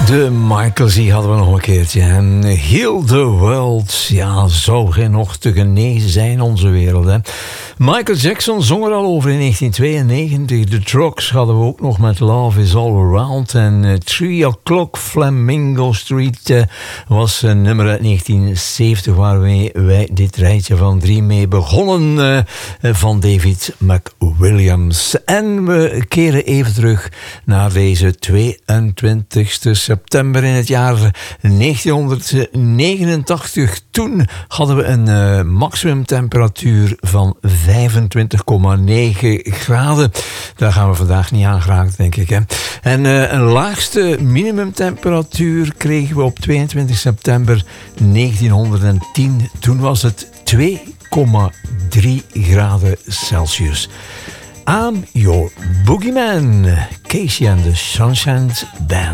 De Michaels, die hadden we nog een keertje. En Heal the World, ja, zou geen nog te genezen zijn, onze wereld. Hè? Michael Jackson zong er al over in 1992. The Trucks hadden we ook nog met Love is All Around. En 3 O'Clock Flamingo Street was een nummer uit 1970... waarmee wij dit rijtje van 3 mee begonnen van David McWilliams. En we keren even terug naar deze 22 september in het jaar 1989. Toen hadden we een maximumtemperatuur van 25,9 graden. Daar gaan we vandaag niet aan geraakt, denk ik. Hè? En een laagste minimumtemperatuur kregen we op 22 september 1910. Toen was het 2,3 graden Celsius. I'm your boogeyman, Casey and the Sunshine Band.